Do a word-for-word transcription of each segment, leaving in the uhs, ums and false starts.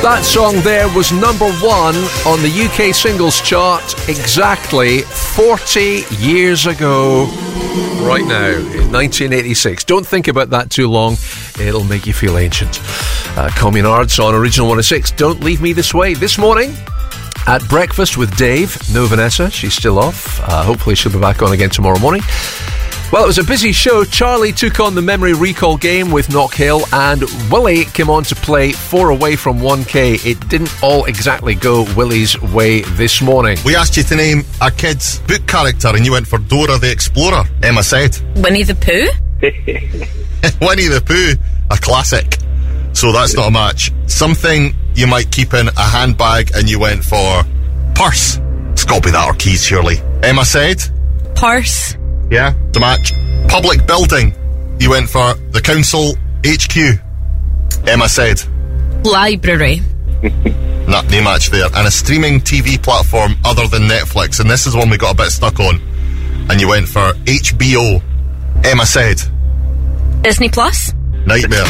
That song there was number one on the U K singles chart exactly forty years ago. Right now, in nineteen eighty-six. Don't think about that too long. It'll make you feel ancient. Uh, Communards on Original one oh six. Don't Leave Me This Way. This morning, at breakfast with Dave. No Vanessa. She's still off. Uh, hopefully she'll be back on again tomorrow morning. Well, it was a busy show. Charlie took on the memory recall game with Knockhill, and Willie came on to play four away from one K. It didn't all exactly go Willie's way this morning. We asked you to name a kid's book character, and you went for Dora the Explorer. Emma said Winnie the Pooh? Winnie the Pooh, a classic. So that's not a match. Something you might keep in a handbag, and you went for purse. It's got to be that or keys, surely. Emma said Purse. Yeah, the match. Public building. You went for the council H Q. Emma said Library. Nah, no match there. And a streaming T V platform other than Netflix. And this is one we got a bit stuck on. And you went for H B O. Emma said Disney Plus. Nightmare.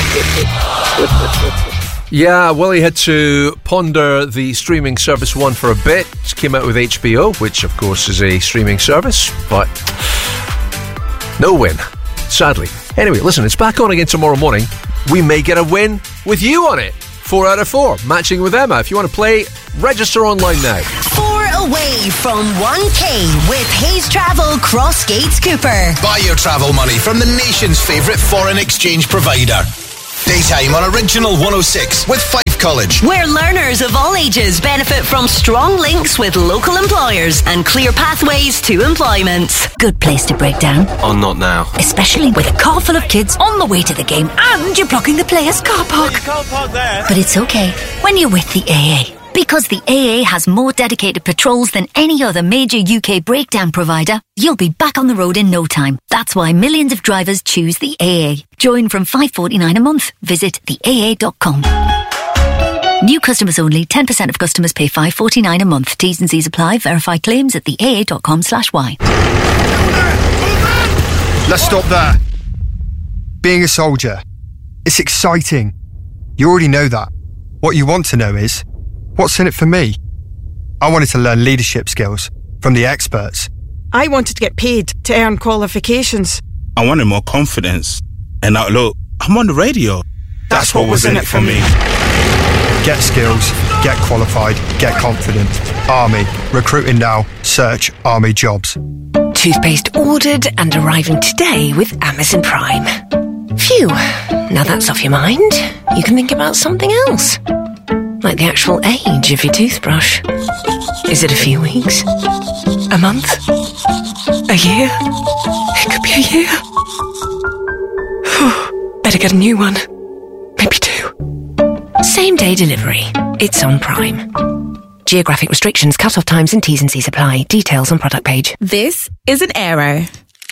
Yeah, Willie had to ponder the streaming service one for a bit. Came out with H B O, which of course is a streaming service, but no win, sadly. Anyway, listen, it's back on again tomorrow morning. We may get a win with you on it. Four out of four, matching with Emma. If you want to play, register online now. Four away from one K with Hayes Travel Cross Gates Cooper. Buy your travel money from the nation's favourite foreign exchange provider. Daytime on Original one oh six with Fife College, where learners of all ages benefit from strong links with local employers and clear pathways to employment. Good place to break down. Oh, not now. Especially with a car full of kids on the way to the game and you're blocking the players' car park. You can't park there. But it's okay when you're with the A A. Because the A A has more dedicated patrols than any other major U K breakdown provider, you'll be back on the road in no time. That's why millions of drivers choose the A A. Join from five dollars forty-nine a month. Visit the A A dot com. New customers only. ten percent of customers pay five dollars forty-nine a month. T's and C's apply. Verify claims at the A A dot com slash Y. Let's stop there. Being a soldier, it's exciting. You already know that. What you want to know is, what's in it for me? I wanted to learn leadership skills from the experts. I wanted to get paid to earn qualifications. I wanted more confidence. And now look, I'm on the radio. That's, That's what, what was in it for me. Get skills, get qualified, get confident. Army. Recruiting now. Search Army jobs. Toothpaste ordered and arriving today with Amazon Prime. Phew. Now that's off your mind. You can think about something else. Like the actual age of your toothbrush. Is it a few weeks? A month? A year? It could be a year. Better get a new one. Maybe two. Same day delivery. It's on Prime. Geographic restrictions, cut-off times and T's and C's apply. Details on product page. This is an Aero.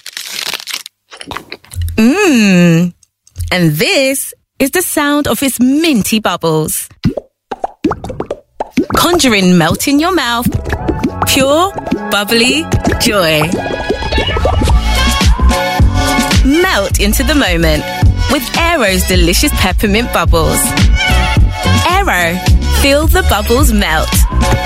Mmm. And this is the sound of its minty bubbles. Conjuring melt in your mouth. Pure, bubbly joy. Melt into the moment with Aero's delicious peppermint bubbles. Aero, feel the bubbles melt.